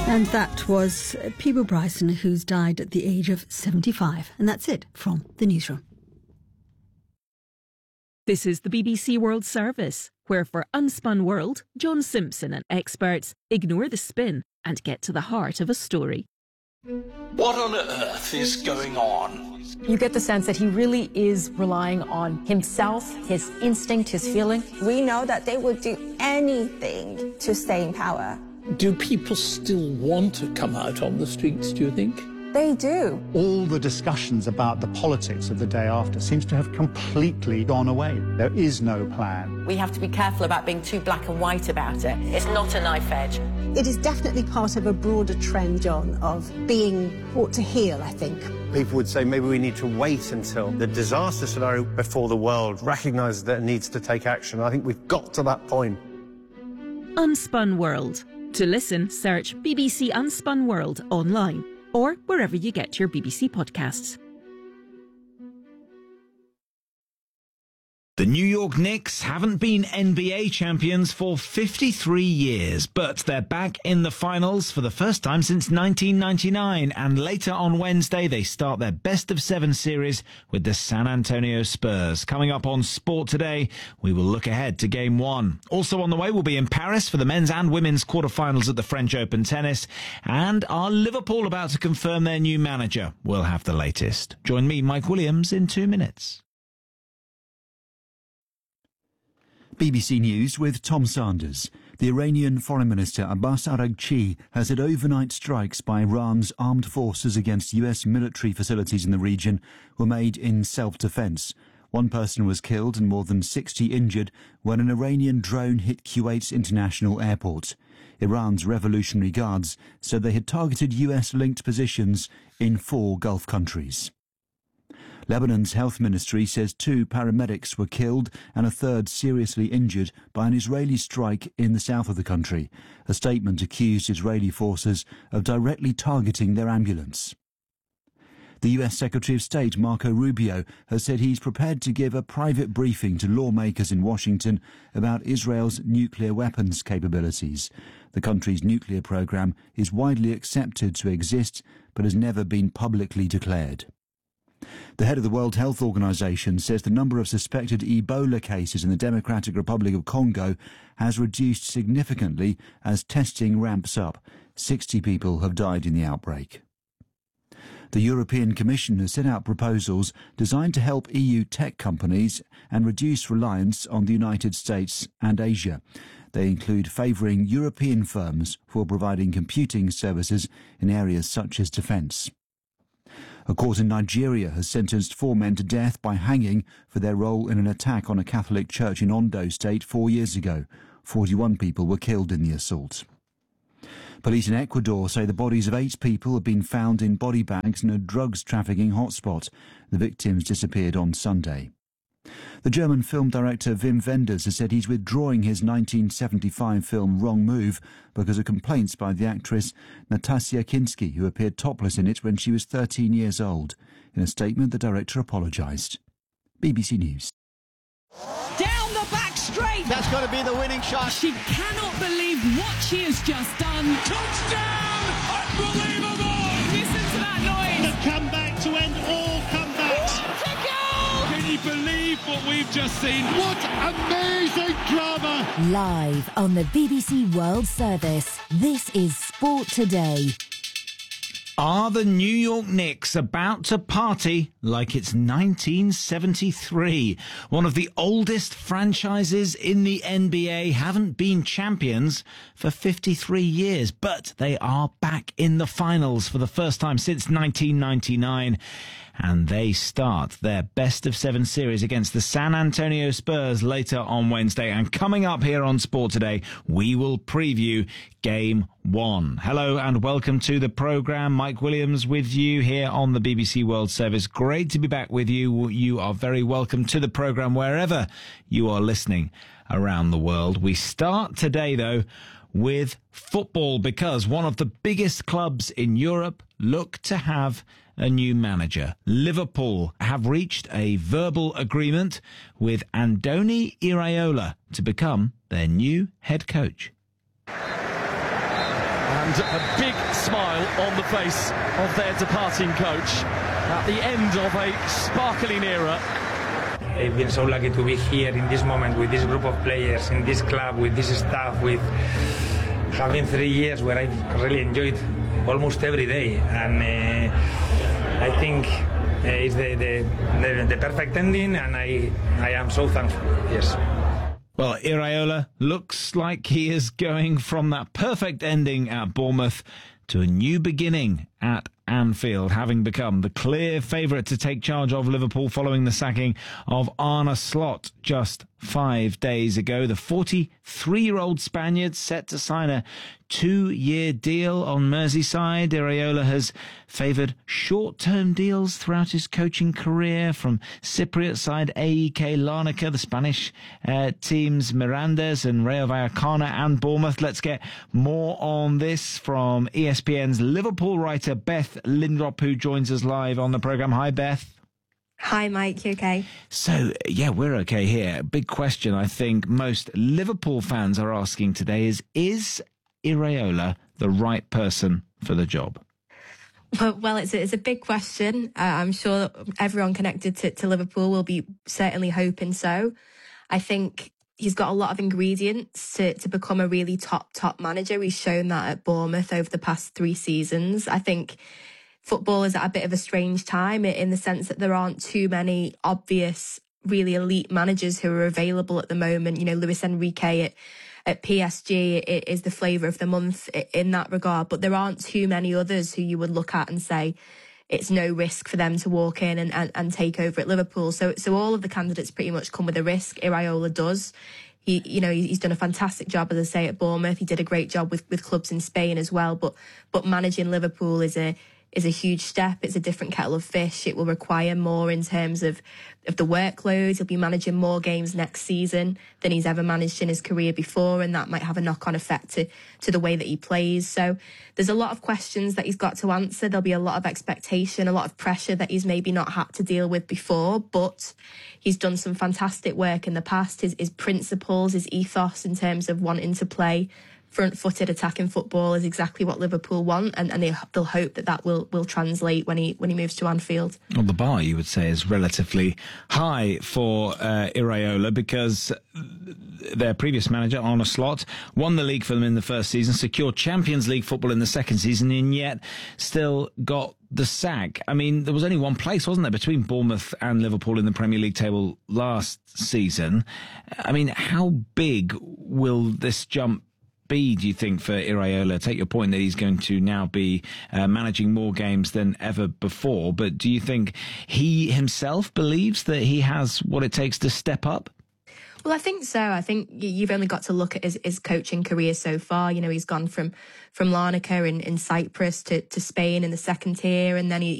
And that was Peebo Bryson, who's died at the age of 75. And that's it from the newsroom. This is the BBC World Service, where for Unspun World, John Simpson and experts ignore the spin and get to the heart of a story. What on earth is going on? You get the sense that he really is relying on himself, his instinct, his feeling. We know that they would do anything to stay in power. Do people still want to come out on the streets, do you think? They do. All the discussions about the politics of the day after seems to have completely gone away. There is no plan. We have to be careful about being too black and white about it. It's not a knife edge. It is definitely part of a broader trend, John, of being brought to heel, I think. People would say maybe we need to wait until the disaster scenario before the world recognises that it needs to take action. I think we've got to that point. Unspun World. To listen, search BBC Unspun World online or wherever you get your BBC podcasts. The New York Knicks haven't been NBA champions for 53 years, but they're back in the finals for the first time since 1999. And later on Wednesday, they start their best-of-7 series with the San Antonio Spurs. Coming up on Sport Today, we will look ahead to Game 1. Also on the way, we'll be in Paris for the men's and women's quarterfinals at the French Open Tennis. And are Liverpool about to confirm their new manager? We'll have the latest. Join me, Mike Williams, in 2 minutes. BBC News with Tom Sanders. The Iranian Foreign Minister Abbas Araghchi has said overnight strikes by Iran's armed forces against US military facilities in the region were made in self-defense. One person was killed and more than 60 injured when an Iranian drone hit Kuwait's international airport. Iran's Revolutionary Guards said they had targeted US-linked positions in 4 Gulf countries. Lebanon's health ministry says 2 paramedics were killed and a third seriously injured by an Israeli strike in the south of the country. A statement accused Israeli forces of directly targeting their ambulance. The US Secretary of State Marco Rubio has said he's prepared to give a private briefing to lawmakers in Washington about Israel's nuclear weapons capabilities. The country's nuclear program is widely accepted to exist but has never been publicly declared. The head of the World Health Organization says the number of suspected Ebola cases in the Democratic Republic of Congo has reduced significantly as testing ramps up. 60 people have died in the outbreak. The European Commission has set out proposals designed to help EU tech companies and reduce reliance on the United States and Asia. They include favouring European firms for providing computing services in areas such as defence. A court in Nigeria has sentenced 4 men to death by hanging for their role in an attack on a Catholic church in Ondo State 4 years ago. 41 people were killed in the assault. Police in Ecuador say the bodies of 8 people have been found in body bags in a drugs trafficking hotspot. The victims disappeared on Sunday. The German film director Wim Wenders has said he's withdrawing his 1975 film Wrong Move because of complaints by the actress Natasja Kinski, who appeared topless in it when she was 13 years old. In a statement, the director apologised. BBC News. Down the back straight! That's got to be the winning shot. She cannot believe what she has just done. Touchdown! Unbelievable! Listen to that noise! The comeback to end all comebacks. What a goal! Can you believe what we've just seen? What amazing drama! Live on the BBC World Service, this is Sport Today. Are the New York Knicks about to party like it's 1973? One of the oldest franchises in the NBA haven't been champions for 53 years, but they are back in the finals for the first time since 1999. And they start their best-of-7 series against the San Antonio Spurs later on Wednesday. And coming up here on Sport Today, we will preview Game 1. Hello and welcome to the programme. Mike Williams with you here on the BBC World Service. Great to be back with you. You are very welcome to the programme wherever you are listening around the world. We start today, though, with football because one of the biggest clubs in Europe look to have a new manager. Liverpool have reached a verbal agreement with Andoni Iraola to become their new head coach. and a big smile on the face of their departing coach at the end of a sparkling era. I've been so lucky to be here in this moment with this group of players, in this club, with this staff, with having 3 years where I've really enjoyed almost every day, and I think it's the perfect ending, and I am so thankful. Yes. Well, Iraola looks like he is going from that perfect ending at Bournemouth to a new beginning at Anfield, having become the clear favourite to take charge of Liverpool following the sacking of Arne Slot just 5 days ago. The 43-year-old Spaniard set to sign a 2-year deal on Merseyside. Iraola has favoured short-term deals throughout his coaching career, from Cypriot side AEK Larnaca, the Spanish teams Mirandes and Rayo Vallecano, and Bournemouth. Let's get more on this from ESPN's Liverpool writer Beth Lindrop, who joins us live on the programme. Hi, Beth. Hi, Mike. You okay? So, yeah, we're okay here. Big question I think most Liverpool fans are asking today is Iraola the right person for the job? Well, it's a big question. I'm sure everyone connected to Liverpool will be certainly hoping so. I think he's got a lot of ingredients to become a really top manager. He's shown that at Bournemouth over the past 3 seasons. I think football is at a bit of a strange time in the sense that there aren't too many obvious, really elite managers who are available at the moment. You know, Luis Enrique at PSG is the flavour of the month in that regard, but there aren't too many others who you would look at and say it's no risk for them to walk in and take over at Liverpool. So all of the candidates pretty much come with a risk. Iraola does. He's done a fantastic job, as I say, at Bournemouth. He did a great job with clubs in Spain as well. But managing Liverpool is a huge step. It's a different kettle of fish. It will require more in terms of the workload. He'll be managing more games next season than he's ever managed in his career before, and that might have a knock-on effect to the way that he plays. So there's a lot of questions that he's got to answer. There'll be a lot of expectation, a lot of pressure that he's maybe not had to deal with before, but he's done some fantastic work in the past. His principles, his ethos in terms of wanting to play front-footed attacking football is exactly what Liverpool want, and they'll hope that will translate when he moves to Anfield. Well, the bar, you would say, is relatively high for Iraola, because their previous manager, Arne Slot, won the league for them in the first season, secured Champions League football in the second season, and yet still got the sack. I mean, there was only one place, wasn't there, between Bournemouth and Liverpool in the Premier League table last season. I mean, how big will this jump be, do you think, for Iraola? Take your point that he's going to now be managing more games than ever before, but do you think he himself believes that he has what it takes to step up? Well, I think so. I think you've only got to look at his coaching career so far. You know, he's gone from Larnaca in Cyprus to Spain in the second tier, and then he